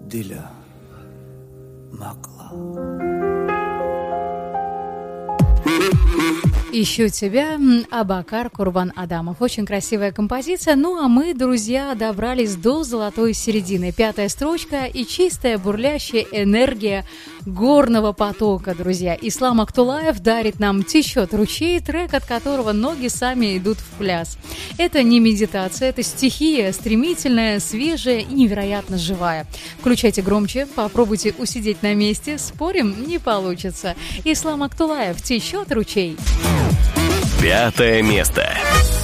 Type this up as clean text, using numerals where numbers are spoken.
Диля Макла. «Ищу тебя», Абакар Курбан Адамов. Очень красивая композиция. Ну а мы, друзья, добрались до золотой середины. 5-я строчка и чистая бурлящая энергия горного потока, друзья. Ислам Актулаев дарит нам «Течет ручей», трек, от которого ноги сами идут в пляс. Это не медитация, это стихия, стремительная, свежая и невероятно живая. Включайте громче, попробуйте усидеть на месте. Спорим, не получится. Ислам Актулаев «Течет ручей». 5-е место.